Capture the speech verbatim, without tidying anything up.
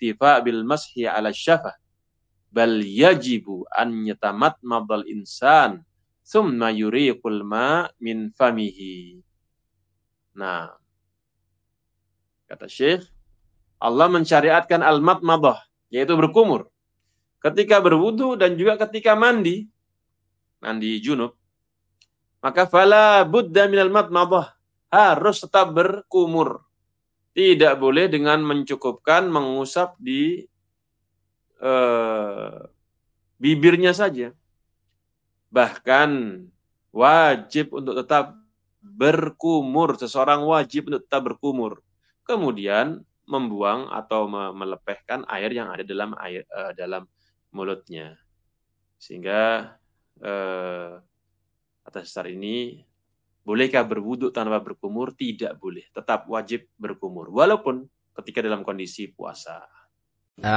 iktifa bil mashi 'ala syafah bal yajibu an yatamatmadal insan summa yuriqul ma min famihi. Nah, kata Syekh, Allah mensyariatkan al-matmadah, yaitu berkumur. Ketika berwudu dan juga ketika mandi, mandi junub, maka fala budda minal matmadah, harus tetap berkumur. Tidak boleh dengan mencukupkan mengusap di eh, bibirnya saja. Bahkan wajib untuk tetap berkumur. Seseorang wajib untuk tetap berkumur. Kemudian membuang atau melepehkan air yang ada dalam air uh, dalam mulutnya. Sehingga uh, atas dasar ini, bolehkah berwudu tanpa berkumur? Tidak boleh. Tetap wajib berkumur. Walaupun ketika dalam kondisi puasa.